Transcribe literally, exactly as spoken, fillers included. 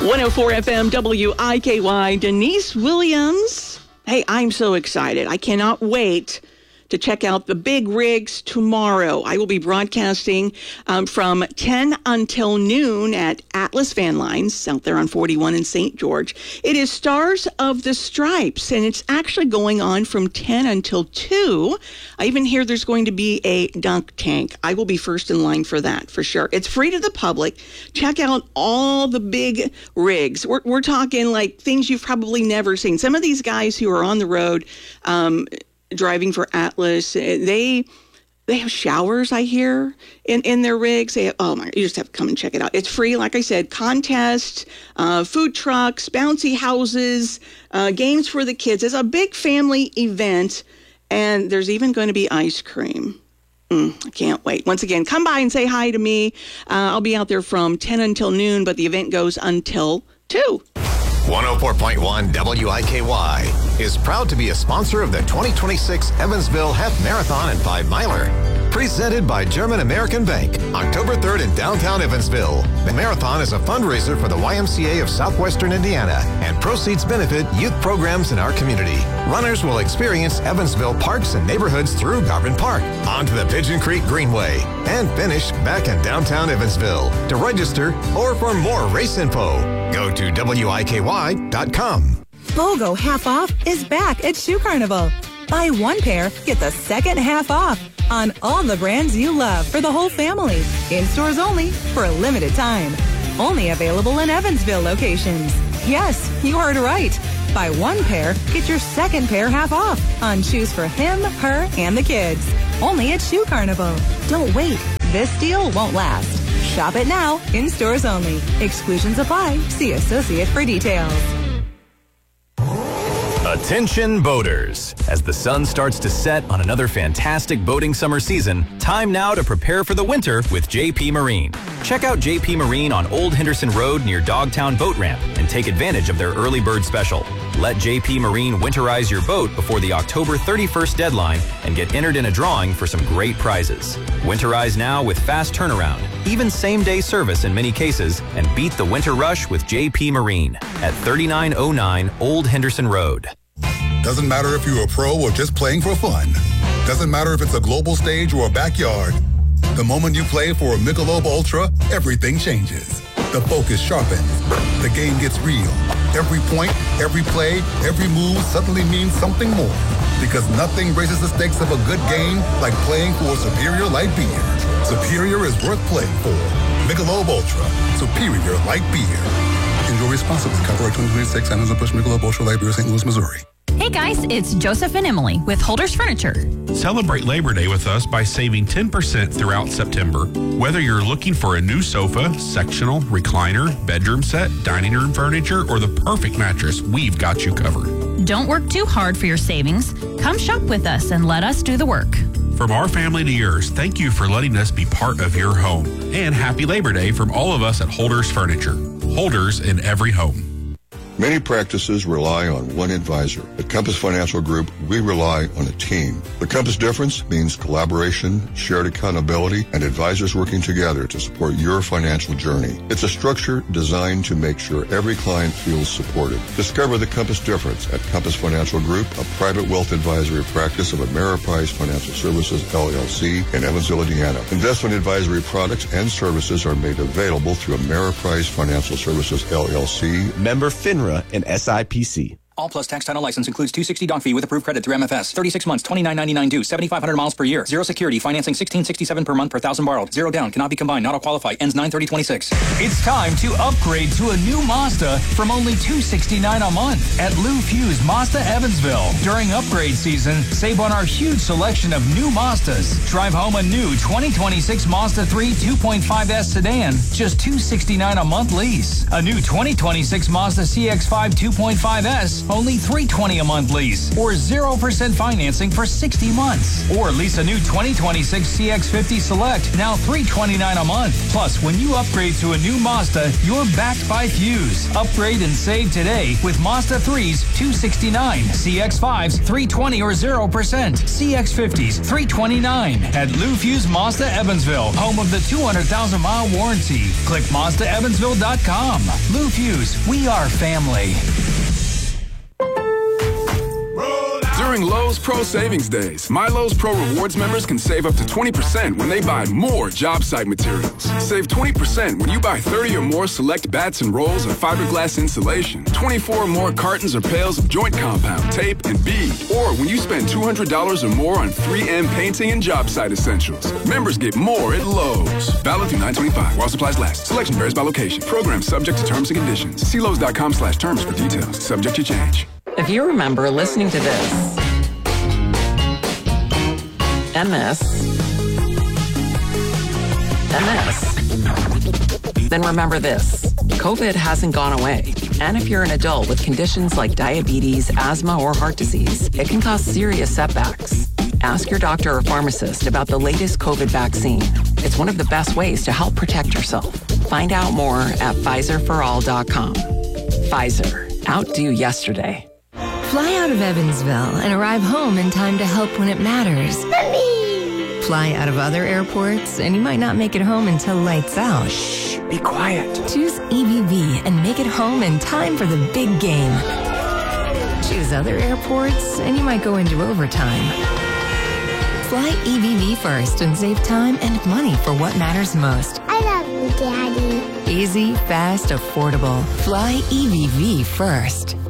one oh four F M W I K Y, Denise Williams. Hey, I'm so excited. I cannot wait to check out the big rigs tomorrow. I will be broadcasting um, from ten until noon at Atlas Van Lines out there on forty-one in Saint George. It is Stars of the Stripes, and it's actually going on from ten until two. I even hear there's going to be a dunk tank. I will be first in line for that, for sure. It's free to the public. Check out all the big rigs. We're, we're talking like things you've probably never seen. Some of these guys who are on the road, um, driving for Atlas, they they have showers, I hear, in, in their rigs. They have, oh my, you just have to come and check it out. It's free, like I said, contests, uh, food trucks, bouncy houses, uh, games for the kids. It's a big family event, and there's even going to be ice cream. Mm, I can't wait. Once again, come by and say hi to me. Uh, I'll be out there from ten until noon, but the event goes until two. one oh four point one W I K Y is proud to be a sponsor of the twenty twenty-six Evansville Half Marathon and Five Miler. Presented by German American Bank, October third in downtown Evansville. The marathon is a fundraiser for the Y M C A of Southwestern Indiana, and proceeds benefit youth programs in our community. Runners will experience Evansville parks and neighborhoods through Garvin Park, onto the Pigeon Creek Greenway, and finish back in downtown Evansville. To register or for more race info, go to W I K Y dot com. BOGO half off is back at Shoe Carnival. Buy one pair, get the second half off on all the brands you love for the whole family. In stores only for a limited time. Only available in Evansville locations. Yes, you heard right. Buy one pair, get your second pair half off on shoes for him, her, and the kids. Only at Shoe Carnival. Don't wait. This deal won't last. Shop it now, in stores only. Exclusions apply. See associate for details. Attention boaters. As the sun starts to set on another fantastic boating summer season, time now to prepare for the winter with J P Marine. Check out J P Marine on Old Henderson Road near Dogtown Boat Ramp and take advantage of their early bird special. Let J P Marine winterize your boat before the October thirty-first deadline and get entered in a drawing for some great prizes. Winterize now with fast turnaround, even same-day service in many cases, and beat the winter rush with J P Marine at thirty-nine oh nine Old Henderson Road. Doesn't matter if you're a pro or just playing for fun. Doesn't matter if it's a global stage or a backyard. The moment you play for a Michelob Ultra, everything changes. The focus sharpens. The game gets real. Every point, every play, every move suddenly means something more. Because nothing raises the stakes of a good game like playing for a superior light beer. Superior is worth playing for. Michelob Ultra. Superior light beer. Enjoy responsibly. Copyright twenty twenty-six, Anheuser-Busch Michelob Ultra Light Beer, Saint Louis, Missouri. Hey guys, it's Joseph and Emily with Holders Furniture. Celebrate Labor Day with us by saving ten percent throughout September. Whether you're looking for a new sofa, sectional, recliner, bedroom set, dining room furniture, or the perfect mattress, we've got you covered. Don't work too hard for your savings. Come shop with us and let us do the work. From our family to yours, thank you for letting us be part of your home. And happy Labor Day from all of us at Holders Furniture. Holders in every home. Many practices rely on one advisor. At Compass Financial Group, we rely on a team. The Compass difference means collaboration, shared accountability, and advisors working together to support your financial journey. It's a structure designed to make sure every client feels supported. Discover the Compass difference at Compass Financial Group, a private wealth advisory practice of Ameriprise Financial Services, L L C, in Evansville, Indiana. Investment advisory products and services are made available through Ameriprise Financial Services, L L C. Member FINRA and S I P C. All Plus tax title license includes two hundred sixty dollars fee with approved credit through M F S. thirty-six months, twenty-nine ninety-nine due, seventy-five hundred miles per year. Zero security, financing sixteen sixty-seven per month per thousand borrowed. Zero down, cannot be combined, not all qualify. Ends nine thirty twenty-six. It's time to upgrade to a new Mazda from only two hundred sixty-nine dollars a month at Lou Fuse Mazda Evansville. During upgrade season, save on our huge selection of new Mazdas. Drive home a new twenty twenty-six Mazda three two point five S sedan, just two hundred sixty-nine dollars a month lease. A new twenty twenty-six Mazda C X five two point five S, only three hundred twenty dollars a month lease, or zero percent financing for sixty months. Or lease a new twenty twenty-six C X fifty Select, now three hundred twenty-nine dollars a month. Plus, when you upgrade to a new Mazda, you're backed by Fuse. Upgrade and save today with Mazda threes, two hundred sixty-nine dollars, C X fives, three hundred twenty dollars or zero percent, C X fifties, three hundred twenty-nine dollars. At Lou Fuse Mazda Evansville, home of the two hundred thousand mile warranty. Click Mazda Evansville dot com. Lou Fuse, we are family. During Lowe's Pro Savings Days, My Lowe's Pro Rewards members can save up to twenty percent when they buy more job site materials. Save twenty percent when you buy thirty or more select bats and rolls of fiberglass insulation, twenty-four or more cartons or pails of joint compound, tape, and bead, or when you spend two hundred dollars or more on three M painting and job site essentials. Members get more at Lowe's. Valid through nine twenty-five while supplies last. Selection varies by location. Program subject to terms and conditions. See Lowe's dot com slash terms for details. Subject to change. If you remember listening to this, and this, and this, then remember this. COVID hasn't gone away. And if you're an adult with conditions like diabetes, asthma, or heart disease, it can cause serious setbacks. Ask your doctor or pharmacist about the latest COVID vaccine. It's one of the best ways to help protect yourself. Find out more at Pfizer for all dot com. Pfizer. Outdo yesterday. Fly out of Evansville and arrive home in time to help when it matters. Mommy! Fly out of other airports and you might not make it home until lights out. Shh, be quiet. Choose E V V and make it home in time for the big game. Choose other airports and you might go into overtime. Fly E V V first and save time and money for what matters most. I love you, Daddy. Easy, fast, affordable. Fly E V V first.